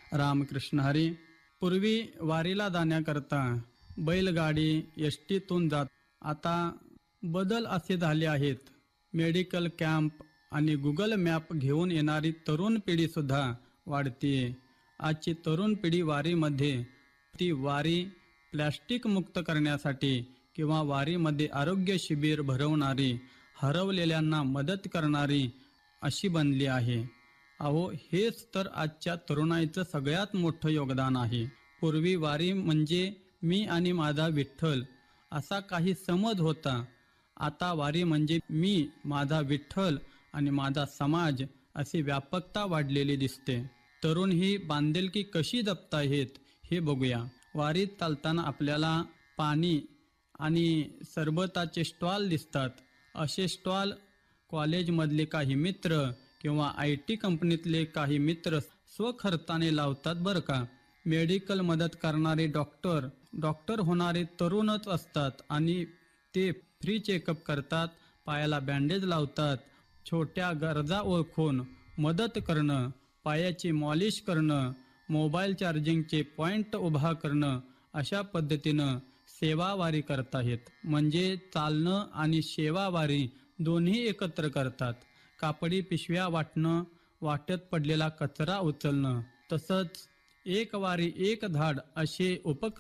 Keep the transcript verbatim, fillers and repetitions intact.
रामकृष्ण हरी. पूर्वी वारीला जाण्याकरता बैलगाडी एस टीतून जात, आता बदल असे झाले आहेत. मेडिकल कॅम्प आणि गुगल मॅप घेऊन येणारी तरुण पिढीसुद्धा वाढतीये. आजची तरुण पिढी वारीमध्ये ती वारी प्लॅस्टिक मुक्त करण्यासाठी किंवा वारीमध्ये आरोग्य शिबिर भरवणारी, हरवलेल्यांना मदत करणारी अशी बनली आहे. अहो, हेच तर आजच्या तरुणाईचं सगळ्यात मोठं योगदान आहे. पूर्वी वारी म्हणजे मी आणि माझा विठ्ठल असा काही समज होता. आता वारी म्हणजे मी, माझा विठ्ठल आणि माझा समाज अशी व्यापकता वाढलेली दिसते. तरुण ही बांधिलकी कशी जपताहेत हे बघूया. वारीत चालताना आपल्याला पाणी आणि सरबताचे स्टॉल दिसतात. असे स्टॉल कॉलेजमधले काही मित्र किंवा आय टी कंपनीतले काही मित्र स्वखर्चाने लावतात बरं का. मेडिकल मदत करणारे डॉक्टर डॉक्टर होणारे तरुणच असतात आणि ते फ्री चेकअप करतात, पायाला बँडेज लावतात. छोट्या गरजा ओळखून मदत करणं, पायाची मॉलिश करणं, मोबाईल चार्जिंगचे पॉईंट उभा करणं, अशा पद्धतीनं सेवावारी करताहेत. म्हणजे चालणं आणि सेवावारी दोन्ही एकत्र करतात. कापडी पिशव्या वाटणं, वाटेत पडलेला कचरा उचलणं, तसंच एक वारी एक झाड असे उपक्रम